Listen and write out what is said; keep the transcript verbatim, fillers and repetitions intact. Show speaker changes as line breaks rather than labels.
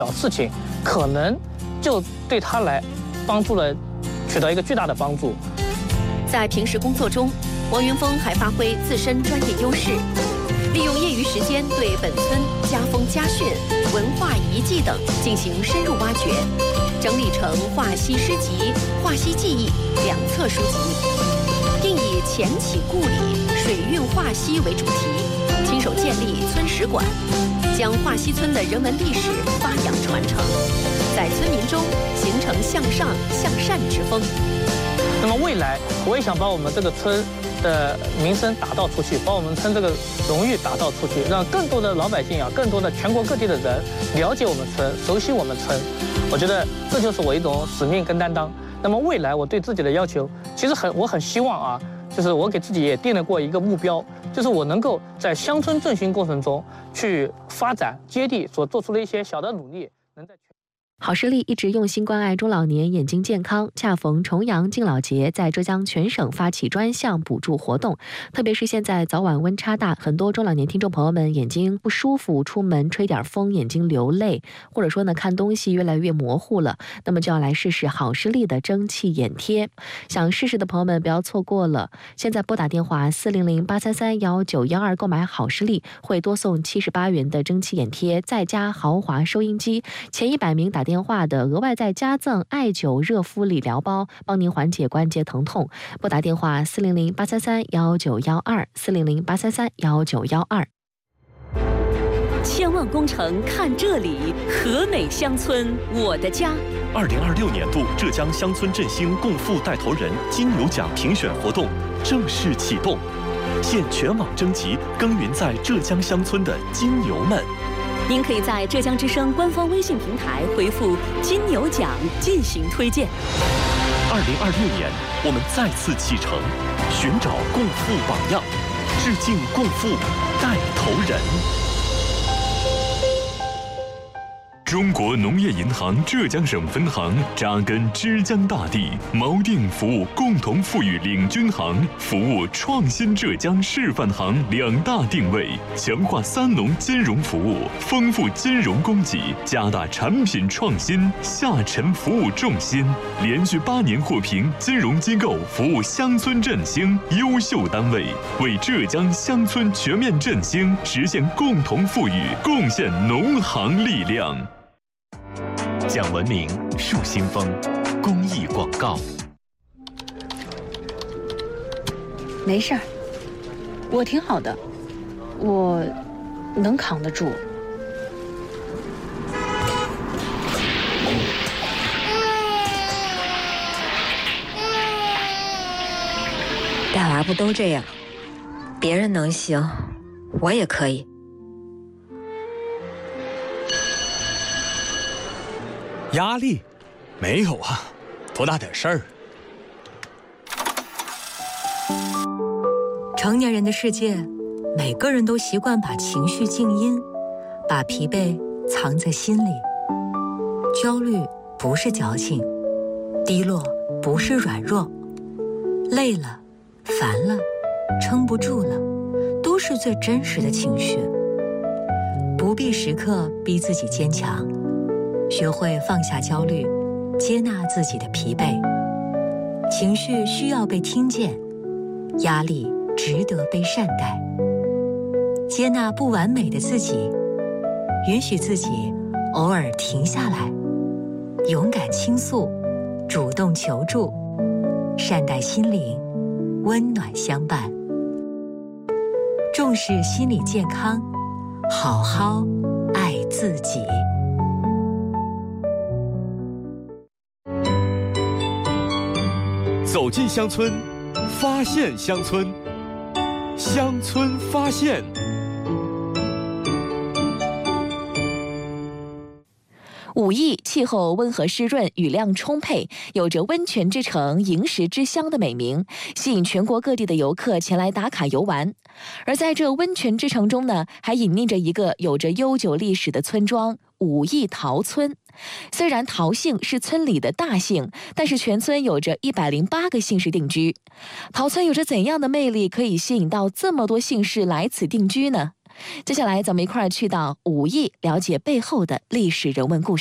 小事情，可能就对他来帮助了，取得一个巨大的帮助。
在平时工作中，王云峰还发挥自身专业优势，利用业余时间对本村家风家训、文化遗迹等进行深入挖掘，整理成《华西诗集》《华西记忆》两册书籍，并以前起故里、水运华西为主题，亲手建立村史馆，将华西村的人文历史发扬传承，在村民中形成向上向善之风。
那么未来，我也想把我们这个村的名声打造出去，把我们村这个荣誉打造出去，让更多的老百姓啊，更多的全国各地的人了解我们村，熟悉我们村。我觉得这就是我一种使命跟担当。那么未来我对自己的要求，其实很我很希望啊，就是我给自己也定了过一个目标，就是我能够在乡村振兴过程中去发展接地所做出的一些小的努力，能在。
好视力一直用心关爱中老年眼睛健康，恰逢重阳敬老节，在浙江全省发起专项补助活动。特别是现在早晚温差大，很多中老年听众朋友们眼睛不舒服，出门吹点风眼睛流泪，或者说呢看东西越来越模糊了，那么就要来试试好视力的蒸汽眼贴。想试试的朋友们不要错过了，现在拨打电话四零零八三三幺九幺二购买好视力，会多送七十八元的蒸汽眼贴，再加豪华收音机，前一百名打电话电话的额外再加赠艾灸热敷理疗包，帮您缓解关节疼痛。拨打电话四零零八三三幺九幺二四零零八三三幺九幺二。
千万工程看这里，和美乡村我的家。
二零二六年度浙江乡村振兴共富带头人金牛奖评选活动正式启动，现全网征集耕耘在浙江乡村的金牛们。
您可以在浙江之声官方微信平台回复“金牛奖”进行推荐。
二零二六年，我们再次启程，寻找共富榜样，致敬共富带头人。
中国农业银行浙江省分行扎根枝江大地，锚定服务共同富裕领军行、服务创新浙江示范行两大定位，强化三农金融服务，丰富金融供给，加大产品创新，下沉服务重心，连续八年获评金融机构服务乡村振兴优秀单位，为浙江乡村全面振兴实现共同富裕贡献农行力量。
讲文明树新风公益广告。
没事儿，我挺好的，我能扛得住。
大娃不都这样？别人能行，我也可以。
压力？没有啊，多大点事儿。
成年人的世界，每个人都习惯把情绪静音，把疲惫藏在心里。焦虑不是矫情，低落不是软弱，累了、烦了、撑不住了，都是最真实的情绪。不必时刻逼自己坚强。学会放下焦虑，接纳自己的疲惫。情绪需要被听见，压力值得被善待。接纳不完美的自己，允许自己偶尔停下来，勇敢倾诉，主动求助，善待心灵，温暖相伴。重视心理健康，好好爱自己。
走进乡村，发现乡村，乡村发现。
武义气候温和湿润，雨量充沛，有着温泉之城、萤石之乡的美名，吸引全国各地的游客前来打卡游玩。而在这温泉之城中呢，还隐匿着一个有着悠久历史的村庄——武义陶村。虽然陶姓是村里的大姓，但是全村有着一百零八个姓氏定居。陶村有着怎样的魅力，可以吸引到这么多姓氏来此定居呢？ 接下来咱们一块儿去到武义，了解背后的历史人文故事。